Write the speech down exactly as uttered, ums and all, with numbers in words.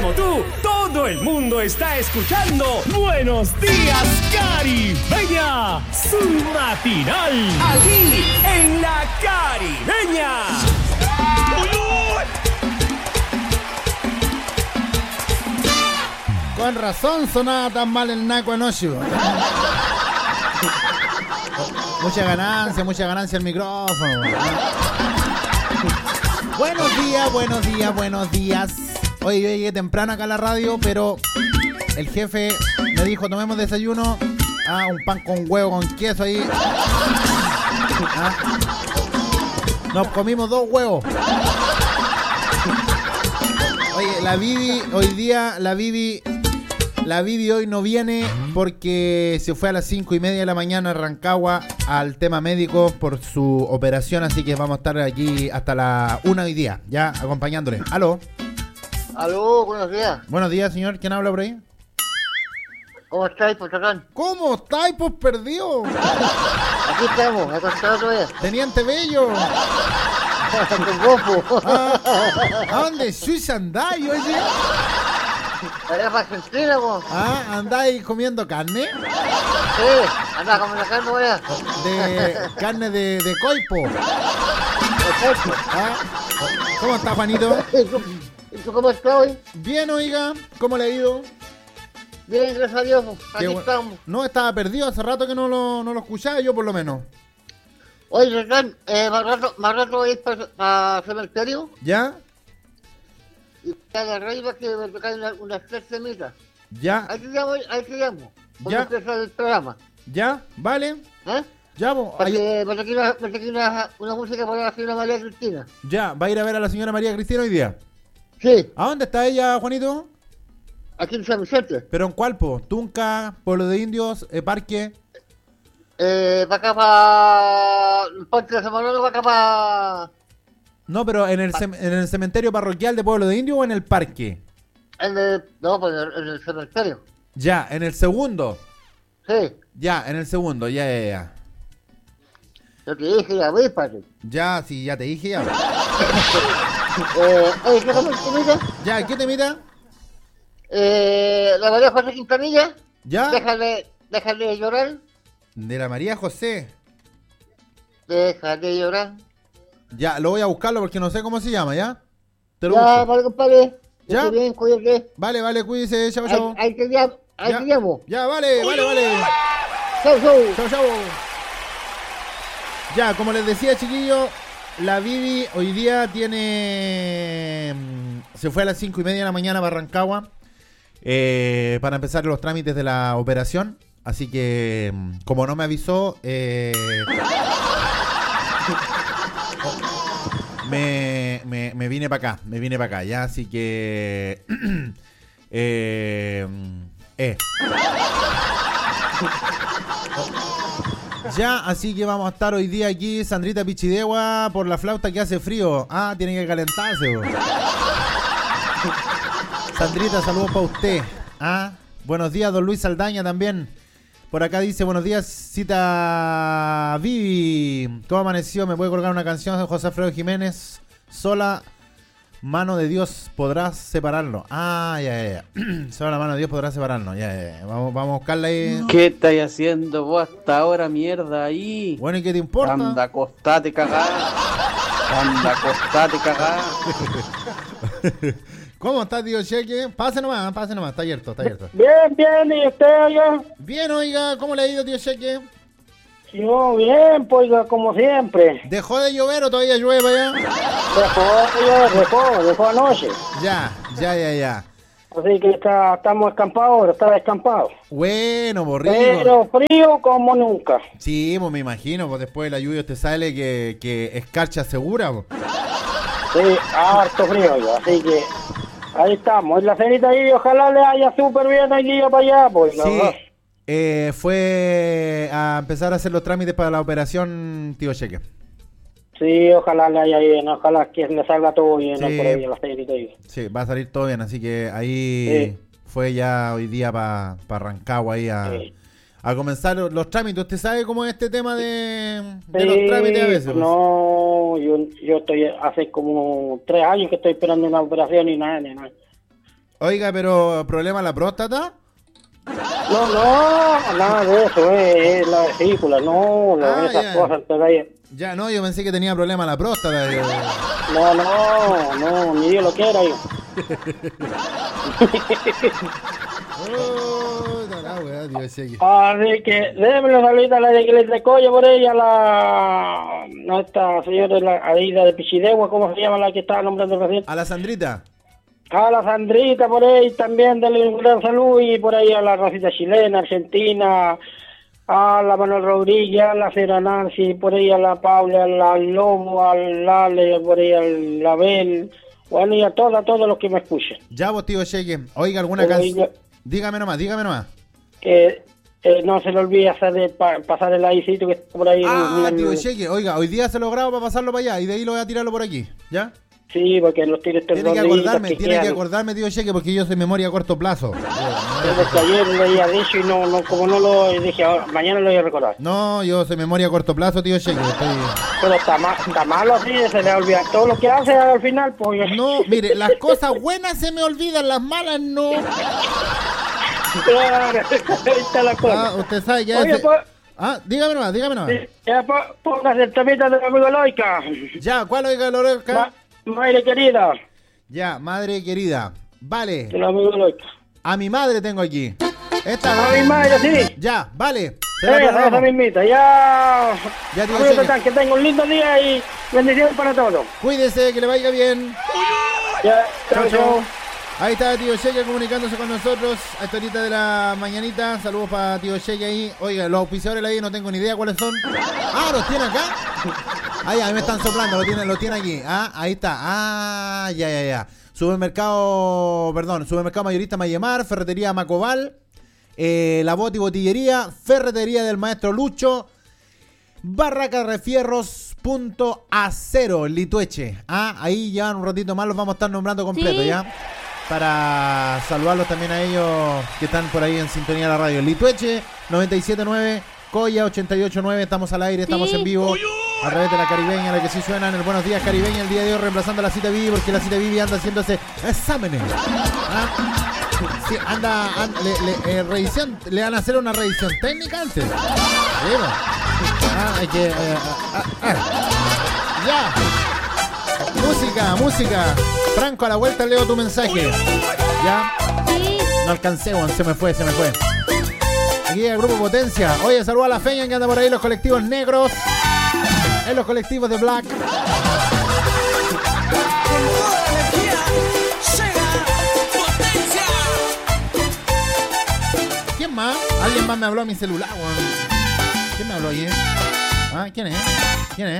como tú, todo el mundo está escuchando Buenos Días, Caribeña, su matinal, aquí en La Caribeña. Con razón sonaba tan mal el naco anoche. Mucha ganancia, mucha ganancia el micrófono. Buenos días, buenos días, buenos días. Hoy yo llegué temprano acá a la radio, pero el jefe me dijo, tomemos desayuno. Ah, un pan con huevo, con queso ahí. Ah. Nos comimos dos huevos. Oye, la Vivi, hoy día, la Vivi... La Vivi hoy no viene porque se fue a las cinco y media de la mañana a Rancagua al tema médico por su operación, así que vamos a estar aquí hasta la una hoy día, ya acompañándole. ¿Aló? Aló, buenos días. Buenos días, señor. ¿Quién habla por ahí? ¿Cómo estáis, Pochacán? ¿Cómo estáis, pues perdido? Aquí estamos, acostado todavía. Teniente Bello. Con Gofu. Ah, ¿a dónde Suiza andáis, oye? Allá para Argentina, po. Ah, ¿andáis comiendo carne? Sí, andaba comiendo carne, allá. De carne de, de coipo. Perfecto. Ah, ¿cómo está, Juanito? ¿Y tú cómo estás hoy? Bien, oiga. ¿Cómo le ha ido? Bien, gracias a Dios, po. Aquí Bu- estamos. No, estaba perdido, hace rato que no lo, no lo escuchaba yo por lo menos. Oye, Renan, eh, más rato, más rato voy a ir para, para el cementerio ¿Ya? y a la arriba que me tocan una, unas tres semitas. ¿Ya? Ahí te llamo, ahí te llamo. Cuando Ya. empieza el programa. ¿Ya? ¿Vale? ¿Eh? Ya, po, Para ahí- que me toque una, me toque una, una música para la señora María Cristina. ya, va a ir a ver a la señora María Cristina hoy día. Sí, ¿A dónde está ella, Juanito? aquí en San Vicente. ¿Pero en cuál, po? ¿Tunca, Pueblo de Indios, eh, Parque? Eh, para acá, para el Parque de San Manolo, para acá, para... No, pero en el, cem- en el cementerio parroquial de Pueblo de Indios o en el parque. En el, no, pues en el, en el cementerio. Ya, en el segundo. Sí, Ya, en el segundo, ya, ya, ya. yo te dije ya, voy, padre. Ya, sí, ya te dije ya. Eh, oye, ¿qué comes, comida? Ya, ¿qué te mira? Eh, la María José Quintanilla, ¿Ya? déjale, déjale llorar, De la María José. déjale llorar. Ya, lo voy a buscarlo porque no sé cómo se llama, ¿ya? Te lo Ya, busco. vale, compadre. ¿Ya? Esté bien, cuídate. Vale, vale, cuídese, chao, Ahí, chao. ahí te llamo, ahí Ya. te llamo. Ya, vale, vale, vale. Chau, chau. Chao, chao. Ya, como les decía, chiquillos, la Vivi hoy día tiene... mm, Se fue a las cinco y media de la mañana para Rancagua eh, para empezar los trámites de la operación. Así que, mm, como no me avisó, eh, me, me, me vine para acá, me vine para acá, ya, así que... eh, eh. Ya, así que vamos a estar hoy día aquí, Sandrita Pichidegua, por la flauta que hace frío. Ah, tiene que calentarse, bo. Sandrita, saludos para usted. Ah, buenos días, don Luis Saldaña también. Por acá dice, buenos días, cita Vivi. ¿Cómo amaneció? ¿Me puede colgar una canción de José Alfredo Jiménez? Sola mano de Dios podrá separarlo. Ah, ya, ya, ya. Sola la mano de Dios podrá separarnos. Ya, ya, ya. Vamos, vamos a buscarla ahí. ¿Qué estáis haciendo vos hasta ahora, mierda, ahí? Bueno, ¿y qué te importa? Anda, acostate, cagá. Anda, acostate, cagá. ¿Cómo estás, tío Cheque? Pase nomás, pase nomás, está abierto, está abierto. Bien, bien, ¿y usted, oiga? Bien, oiga, ¿cómo le ha ido, tío Cheque? Yo, bien, pues, oiga, como siempre. ¿Dejó de llover o todavía llueve ya? Dejó, oiga, dejó, dejó anoche. Ya, ya, ya, ya. Así que está, estamos escampados ahora, está descampado. Bueno, borrico. Pero frío como nunca. Sí, pues me imagino, pues después de la lluvia te sale que, que escarcha segura, pues. Sí, harto frío, oiga, así que ahí estamos. En la cenita ahí, ojalá le haya súper bien hoy día para allá, pues. Sí, ¿no? eh, fue a empezar a hacer los trámites para la operación, tío Cheque. Sí, ojalá le haya bien, ojalá que le salga todo bien, Sí. ¿no? Por ahí en la cenita ahí. Sí, va a salir todo bien, así que ahí Sí. fue ya hoy día para pa Rancagua ahí a, Sí. a comenzar los, los trámites. ¿Usted sabe cómo es este tema de, de Sí, los trámites a veces? pues? No, yo, yo estoy hace como tres años que estoy esperando una operación y nada, ni nada. Oiga, pero ¿problema en la próstata? No, no, nada de eso, es, es la vesícula, no, no, Ah, esas ya. cosas que hay. Ya, no, yo pensé que tenía problema en la próstata. Yo. No, no, no, ni Dios lo quiera yo. Oh, la weá, Dios, sí, aquí. Así que déjeme una saludita a la de Iglesia de Colla por ella, la... No, esta señora de la Aida de Pichidegua, ¿cómo se llama la que estaba nombrando recién? A la Sandrita. A la Sandrita por ahí también, dale un gran saludo, y por ahí a la Rosita chilena, argentina, a la Manuel Rodríguez, a la Cera Nancy, por ahí a la Paula, a la Lobo, al Lale, por ahí al Label, bueno, y a todos, a todos los que me escuchen. Ya, vos, tío Cheque. Oiga, alguna Pero canción. oiga- Dígame nomás, dígame nomás. Que eh, no se le olvide hacer de pa- pasar el aicito que está por ahí. Ah, en- tío en- Cheque. Oiga, hoy día se lo grabo para pasarlo para allá y de ahí lo voy a tirarlo por aquí. ¿Ya? Sí, porque los tiros estos Tiene que gorditos acordarme, tiene que quedan. acordarme, tío Cheque, porque yo soy memoria a corto plazo. Desde que ayer le había dicho y no, no, como no lo dije, ahora, mañana lo voy a recordar. No, yo soy memoria a corto plazo, tío Cheque. Estoy... Pero está, ma- está malo así, se le olvida todo lo que hace al final, pues. No, mire, las cosas buenas se me olvidan, las malas no. Claro, ahí está la cosa. Ah, usted sabe ya. Oye, ese- pues, Ah, dígame nomás, dígame nomás. ya, po- póngase el temita del amigo Loica. Ya, ¿cuál oiga, Lorca? Ma- Madre querida, Ya, madre querida. Vale, del amigo Loica. a mi madre tengo aquí. Esta. A mi madre, sí. Ya, vale. Se la Esa, esa programo. mismita, ya. Ya, tío, Amigo cheque. Tatán, que tenga un lindo día y bendiciones para todos. Cuídese, que le vaya bien. Ya, Chao, chao, chao. chao. Ahí está Tío Cheque comunicándose con nosotros a esta horita de la mañanita. Saludos para Tío Cheque ahí. Oiga, los auspiciadores ahí no tengo ni idea cuáles son. Ah, los tiene acá. Ahí, ahí me están soplando, lo tienen, lo tiene aquí. Ah, ahí está. Ah, ya, ya, ya. Supermercado, perdón, Supermercado Mayorista Mayemar, Ferretería Macobal, eh, La Boti Botillería, Ferretería del Maestro Lucho, Barraca Refierros, Punto Acero, Litueche. Ah, ahí ya un ratito más los vamos a estar nombrando completo, Sí. ¿ya? Para saludarlos también a ellos que están por ahí en sintonía de la radio. Litueche, noventa y siete punto nueve, Coya, ochenta y ocho punto nueve, estamos al aire, estamos Sí. en vivo. A través de la Caribeña, la que sí suena en el Buenos Días Caribeña el día de hoy, reemplazando a la Cita Vivi, porque la Cita Vivi anda haciéndose exámenes. ¿Ah? Sí, anda, an- le, le- eh, revisión, le van a hacer una revisión técnica antes. Sí, bueno. Ah, hay que... eh, ah, ah, ah. Ya. Música, música. Franco, a la vuelta leo tu mensaje. Ya. Sí. No alcancé, weón, se me fue, se me fue. Aquí el Grupo Potencia. Oye, saluda a la Feña que anda por ahí, los colectivos negros. En los colectivos de Black. ¿Quién más? Alguien más me habló a mi celular, weón. ¿Quién me habló ayer? ¿Ah? ¿Quién es? ¿Quién es?